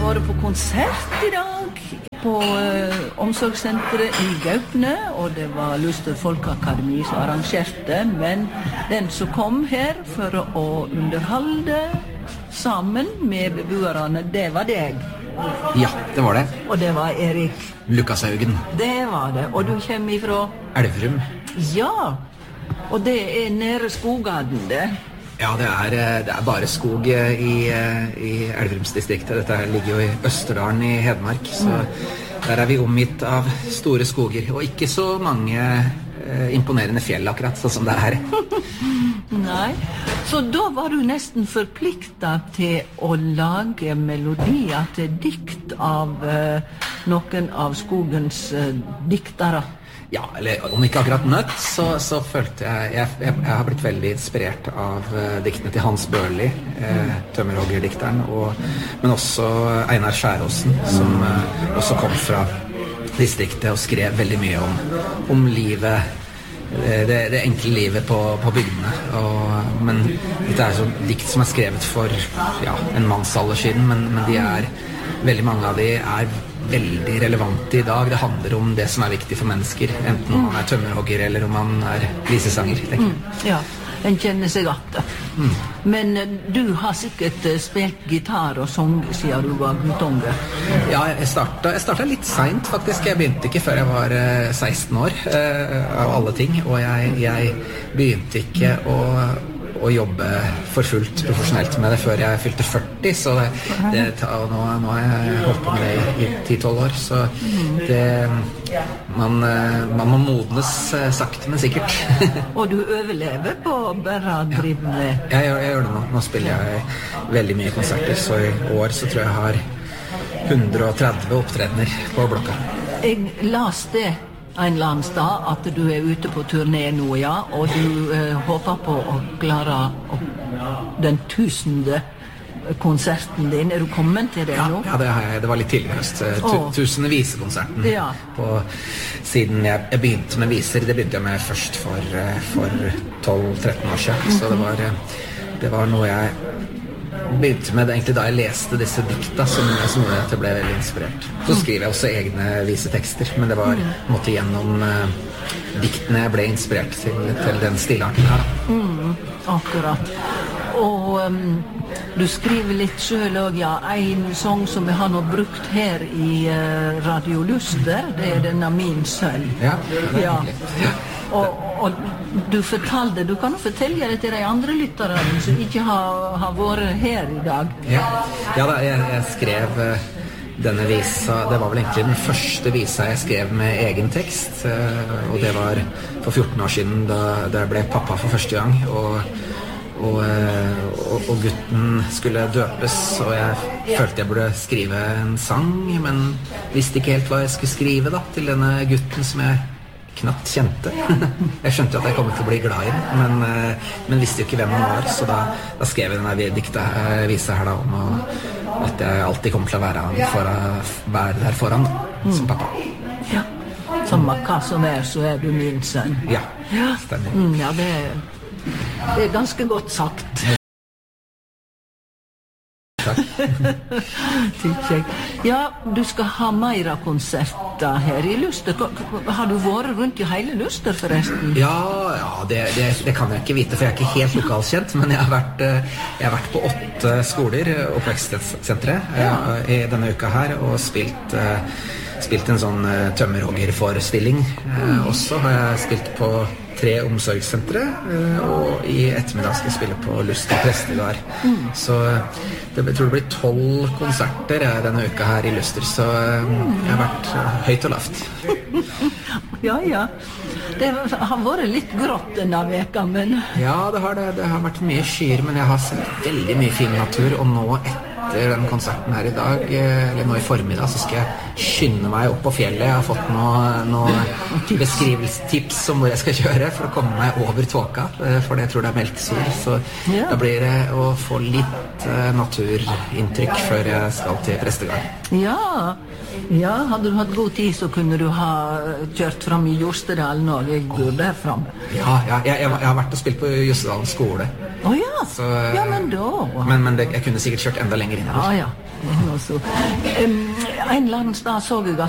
vært på konsert I dag på omsorgssenteret I Gaupne, og det var Luster Folkeakademi som arrangerte, men den som kom her for å underholde sammen med beboerne, det var deg. Ja, det var det. Og det var Erik Lukashaugen. Det var det, og du kommer ifra Elverum. Ja, og det nede Skogaden det. Ja, det er bare skog I Elverumsdistriktet. Dette ligger jo I Østerdalen I Hedmark, så der vi omgitt av store skoger, og ikke så mange imponerende fjell akkurat, sånn som det her. Nei, så da var du nesten forpliktet til å lage melodier til dikt av noen av skogens diktere. Ja, eller om ikke akkurat nødt, så følte jeg har blitt veldig inspirert av diktene til Hans Børli, tømmerhoggerdikteren, men også Einar Skjæråsen, som også kom fra distriktet og skrev veldig mye om livet, det enkle livet på bygdene. Men dette sånn dikt som skrevet for en mannsalder siden, men veldig mange av de veldig relevante I dag. Det handler om det som viktig for mennesker, enten om man tømmerhogger eller om man visesanger. Ja, en kjenner seg at det. Men du har sikkert spilt gitar og sang siden du var guttunge. Ja, jeg startet litt sent faktisk. Jeg begynte ikke før jeg var 16 år, av alle ting. Og jeg begynte ikke å jobbe for fullt profesjonelt med det før jeg fylte 40, så nå har jeg holdt på med det I 10-12 år, så man må modnes sakte, men sikkert. Og du overlever på bare å drive med? Jeg gjør det nå. Nå spiller jeg veldig mye konserter, så I år så tror jeg har 130 opptredener på blokka. Jeg las det en eller annen sted at du ute på turné nå, ja, og du håper på å klare den 1000. Konserten din. Du kommet til det nå? Ja, det har jeg. Det var litt tidlig høst. 1000. visekonserten. Ja. Siden jeg begynte med viser, det begynte jeg med først for 12-13 år siden, så det var noe jeg begynte med egentlig da jeg leste disse dikta som gjorde at jeg ble veldig inspirert. Så skriver jeg også egne visetekster, men det var måtte gjennom diktene jeg ble inspirert til den stilarten her. Akkurat. Og du skriver litt selv også, ja, en sang som jeg har nå brukt her I Radio Luster, det denne Min sønn. Ja, det hyggelig. Ja. Og du fortalte, du kan jo fortelle det til de andre lytterne som ikke har vært her I dag. Ja da, jeg skrev denne visa, det var vel egentlig den første visa jeg skrev med egen tekst, og det var for 14 år siden da jeg ble pappa for første gang, og gutten skulle døpes, og jeg følte jeg burde skrive en sang, men visste ikke helt hva jeg skulle skrive da, til denne gutten som jeg knapt kjente. Jeg skjønte at jeg kom til å bli glad I den, men visste jo ikke hvem han var, så da skrev jeg denne dikta visa her da, om at jeg alltid kommer til å være der foran som pappa. Ja, som hva som så du min sønn. Ja, stemmer. Ja, det ganske godt sagt. Ja, du skal ha mer konserter her I Luster. Har du vært rundt I hele Luster forresten? Ja, det kan jeg ikke vite, for jeg ikke helt lokalkjent, men jeg har vært på 8 skoler, oppvekstsentre, I denne uka her, og spilt en sånn tømmerhoggerforestilling. Også har jeg spilt på 3 omsorgssentre, og I ettermiddag skal jeg spille på Luster Prestegard. Så jeg tror det blir 12 konserter denne uka her I Luster, så jeg har vært høyt og lavt. Ja. Det har vært litt grått denne veka, men... Ja, det har vært mye skyer, men jeg har sett veldig mye fin natur, og nå etter den konserten her I dag, eller nå I formiddag, så skal jeg skynde meg opp på fjellet. Jeg har fått noen beskrivelsestips om hvor jeg skal kjøre for å komme meg over tåka, for jeg tror det meldt sol, så da blir det å få litt naturinntrykk før jeg skal til Prestegard. Ja, hadde du hatt god tid så kunne du ha kjørt fram I Jostedalen og jeg går der frem. Ja, jeg har vært og spilt på Jostedalen skole. Ja, men da... Men jeg kunne sikkert kjørt enda lenger lenger innover. Ja, ja. En eller annen sted så jeg at